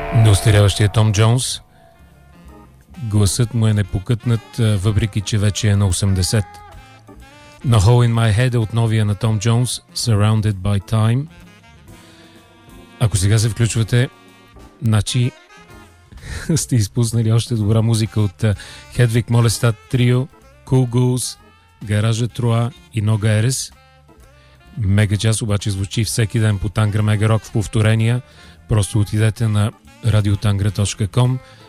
Неостаряващия Том Джонс. Гласът му е непокътнат, въпреки че вече е на 80. No Hole in My Head е от новия на Том Джонс, Surrounded by Time. Ако сега се включвате, значи сте изпуснали още добра музика от Хедвиг Молестат Трио, Cool Ghouls, Гаража Троа и Нога Ерес. Мега час обаче звучи всеки ден по Тангра Мега Рок в повторения. Просто отидете на radiotangra.com